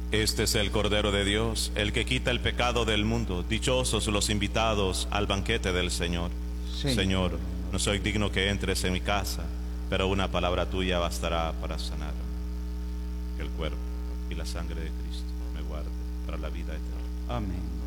Este es el Cordero de Dios, el que quita el pecado del mundo. Dichosos los invitados al banquete del Señor. Sí. Señor, no soy digno que entres en mi casa, pero una palabra tuya bastará para sanarme. Que el cuerpo y la sangre de Cristo me guarden para la vida eterna. Amén.